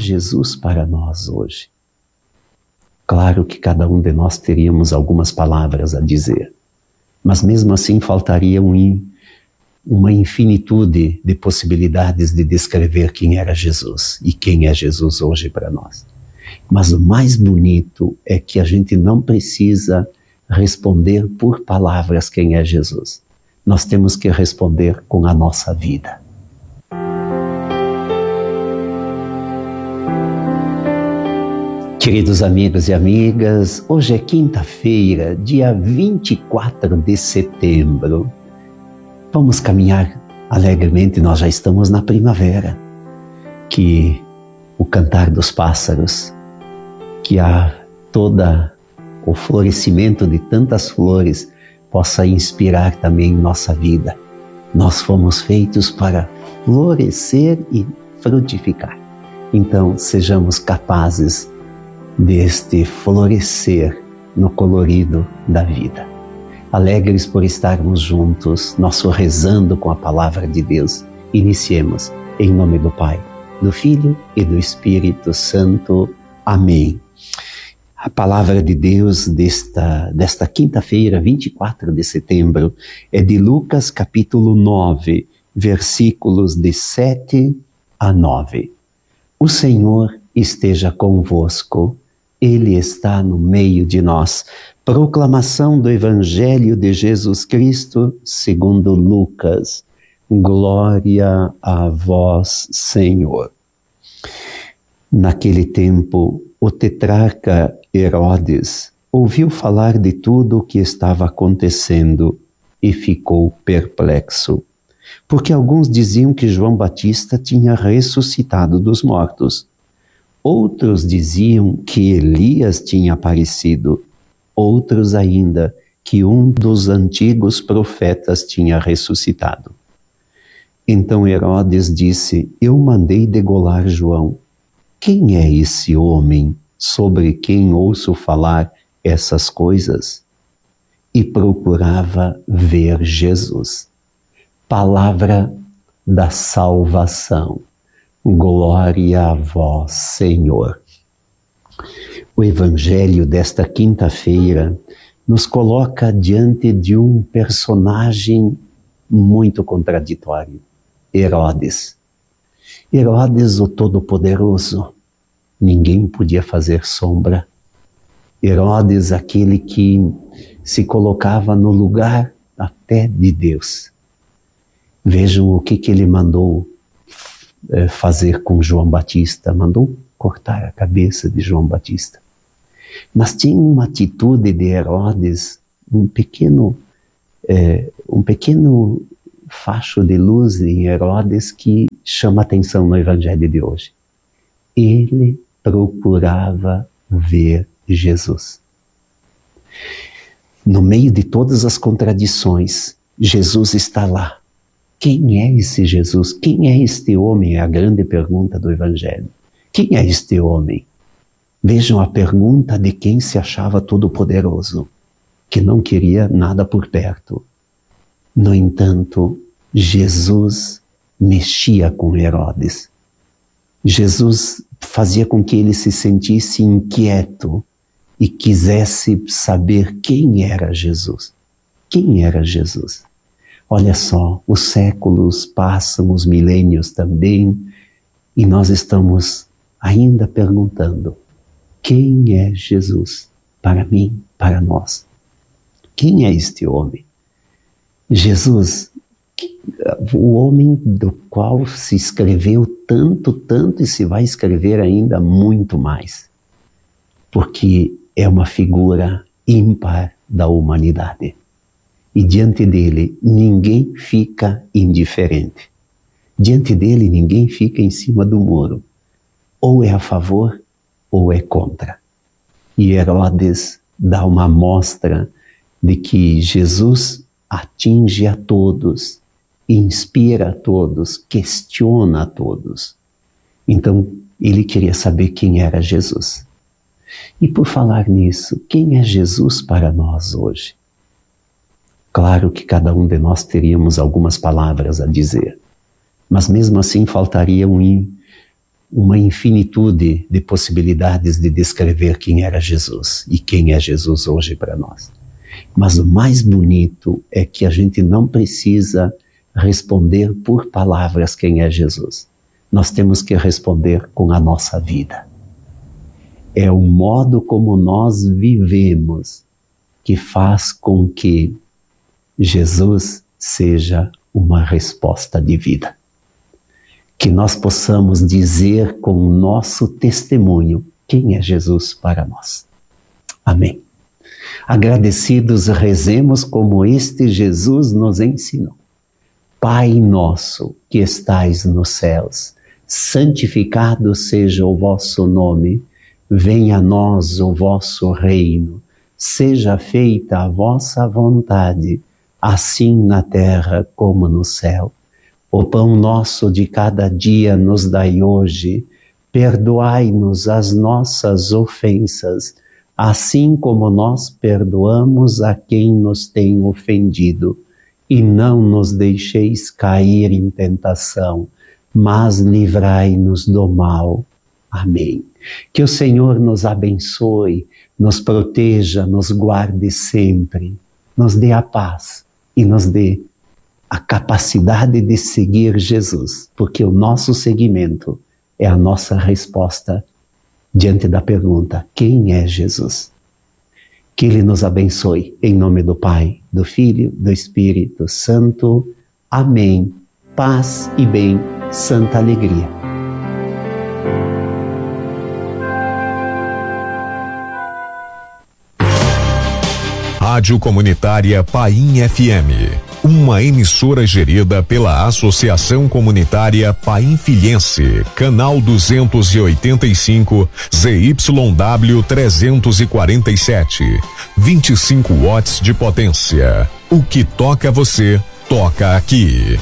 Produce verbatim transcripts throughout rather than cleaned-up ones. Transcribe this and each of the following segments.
Jesus para nós hoje? Claro que cada um de nós teríamos algumas palavras a dizer, mas mesmo assim faltaria um, uma infinitude de possibilidades de descrever quem era Jesus e quem é Jesus hoje para nós. Mas o mais bonito é que a gente não precisa responder por palavras quem é Jesus. Nós temos que responder com a nossa vida. Queridos amigos e amigas, hoje é quinta-feira, dia vinte e quatro de setembro. Vamos caminhar alegremente, nós já estamos na primavera. Que o cantar dos pássaros, que há todo o florescimento de tantas flores possa inspirar também nossa vida. Nós fomos feitos para florescer e frutificar. Então, sejamos capazes deste florescer no colorido da vida. Alegres por estarmos juntos, nós rezando com a palavra de Deus. Iniciemos em nome do Pai, do Filho e do Espírito Santo. Amém. A palavra de Deus desta, desta quinta-feira, vinte e quatro de setembro, é de Lucas capítulo nove, versículos de sete a nove. O Senhor esteja convosco, Ele está no meio de nós. Proclamação do Evangelho de Jesus Cristo segundo Lucas. Glória a vós, Senhor. Naquele tempo, o tetrarca Herodes ouviu falar de tudo o que estava acontecendo e ficou perplexo, porque alguns diziam que João Batista tinha ressuscitado dos mortos. Outros diziam que Elias tinha aparecido. Outros ainda que um dos antigos profetas tinha ressuscitado. Então Herodes disse: eu mandei degolar João. Quem é esse homem sobre quem ouço falar essas coisas? E procurava ver Jesus. Palavra da salvação. Glória a vós, Senhor. O Evangelho desta quinta-feira nos coloca diante de um personagem muito contraditório. Herodes. Herodes, o Todo-Poderoso. Ninguém podia fazer sombra. Herodes, aquele que se colocava no lugar até de Deus. Vejam o que, que ele mandou é, fazer com João Batista. Mandou cortar a cabeça de João Batista. Mas tinha uma atitude de Herodes, um pequeno, é, um pequeno facho de luz em Herodes que chama atenção no Evangelho de hoje. Ele procurava ver Jesus. No meio de todas as contradições, Jesus está lá. Quem é esse Jesus? Quem é este homem? É a grande pergunta do Evangelho. Quem é este homem? Vejam a pergunta de quem se achava todo-poderoso, que não queria nada por perto. No entanto, Jesus mexia com Herodes. Jesus fazia com que ele se sentisse inquieto e quisesse saber quem era Jesus. Quem era Jesus? Olha só, os séculos passam, os milênios também, e nós estamos ainda perguntando: quem é Jesus para mim, para nós? Quem é este homem? Jesus, o homem do qual se escreveu tanto, tanto e se vai escrever ainda muito mais, porque é uma figura ímpar da humanidade. E diante dele ninguém fica indiferente. Diante dele ninguém fica em cima do muro. Ou é a favor ou é contra. E Herodes dá uma amostra de que Jesus atinge a todos, inspira a todos, questiona a todos. Então, ele queria saber quem era Jesus. E por falar nisso, quem é Jesus para nós hoje? Claro que cada um de nós teríamos algumas palavras a dizer, mas mesmo assim faltaria um, uma infinitude de possibilidades de descrever quem era Jesus e quem é Jesus hoje para nós. Mas o mais bonito é que a gente não precisa responder por palavras quem é Jesus. Nós temos que responder com a nossa vida. É o modo como nós vivemos que faz com que Jesus seja uma resposta de vida. Que nós possamos dizer com o nosso testemunho quem é Jesus para nós. Amém. Agradecidos, rezemos como este Jesus nos ensinou. Pai nosso que estais nos céus, santificado seja o vosso nome, venha a nós o vosso reino, seja feita a vossa vontade, assim na terra como no céu. O pão nosso de cada dia nos dai hoje, perdoai-nos as nossas ofensas, assim como nós perdoamos a quem nos tem ofendido. E não nos deixeis cair em tentação, mas livrai-nos do mal. Amém. Que o Senhor nos abençoe, nos proteja, nos guarde sempre, nos dê a paz e nos dê a capacidade de seguir Jesus, porque o nosso seguimento é a nossa resposta diante da pergunta: quem é Jesus? Que Ele nos abençoe, em nome do Pai, do Filho, do Espírito Santo. Amém. Paz e bem, santa alegria. Rádio Comunitária Paim F M, uma emissora gerida pela Associação Comunitária Painfilhense, canal duzentos e oitenta e cinco, Z Y W trezentos e quarenta e sete, vinte e cinco watts de potência. O que toca você, toca aqui.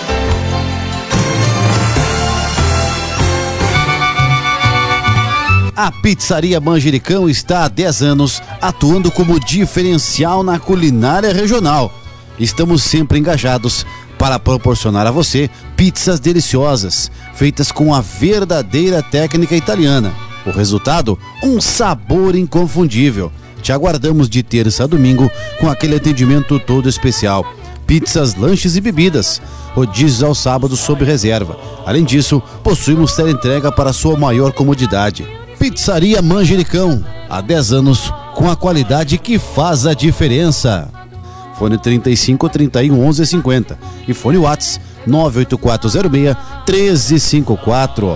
A Pizzaria Manjericão está há dez anos atuando como diferencial na culinária regional. Estamos sempre engajados para proporcionar a você pizzas deliciosas, feitas com a verdadeira técnica italiana. O resultado? Um sabor inconfundível. Te aguardamos de terça a domingo com aquele atendimento todo especial. Pizzas, lanches e bebidas. Rodízios aos sábados sob reserva. Além disso, possuímos teleentrega para sua maior comodidade. Pizzaria Manjericão, há dez anos, com a qualidade que faz a diferença. Fone trinta e cinco, trinta e um, onze, cinquenta e fone WhatsApp nove oito quatro zero seis, um três cinco quatro.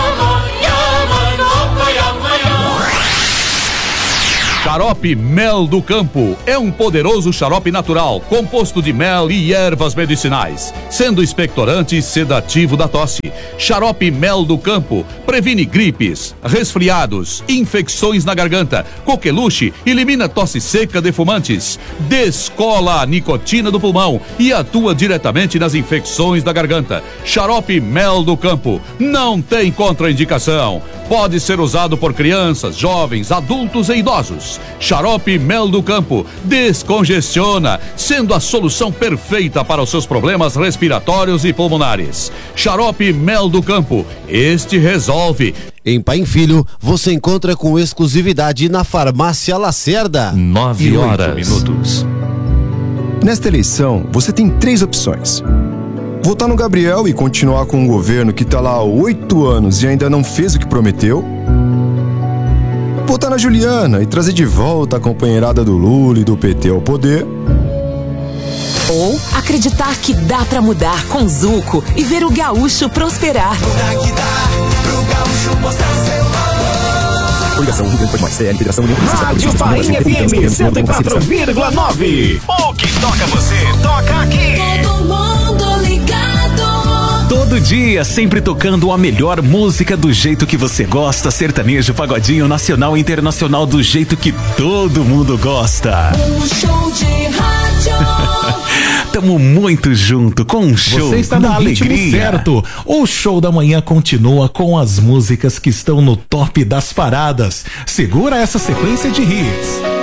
Xarope Mel do Campo é um poderoso xarope natural, composto de mel e ervas medicinais, sendo expectorante e sedativo da tosse. Xarope Mel do Campo previne gripes, resfriados, infecções na garganta, coqueluche, elimina tosse seca de fumantes, descola a nicotina do pulmão e atua diretamente nas infecções da garganta. Xarope Mel do Campo não tem contraindicação. Pode ser usado por crianças, jovens, adultos e idosos. Xarope Mel do Campo descongestiona, sendo a solução perfeita para os seus problemas respiratórios e pulmonares. Xarope Mel do Campo, este resolve. Em Paim Filho, você encontra com exclusividade na Farmácia Lacerda. Nove horas. minutos. Nesta eleição, você tem três opções. Votar no Gabriel e continuar com um governo que está lá há oito anos e ainda não fez o que prometeu. Votar na Juliana e trazer de volta a companheirada do Lula e do P T ao poder. Ou acreditar que dá pra mudar com Zuco e ver o gaúcho prosperar. Mudar que dá pro gaúcho mostrar seu valor. Coligação Rio Grande do Norte, C L, Federação União Rádio Paim F M cento e quatro vírgula nove. O que toca você, toca aqui. Todo mundo ligado. Todo dia, sempre tocando a melhor música do jeito que você gosta, sertanejo, pagodinho, nacional e internacional do jeito que todo mundo gosta. Um show de rádio. Tamo muito junto com um show Você está da no ritmo alegria. certo. O Show da Manhã continua com as músicas que estão no top das paradas. Segura essa sequência de hits.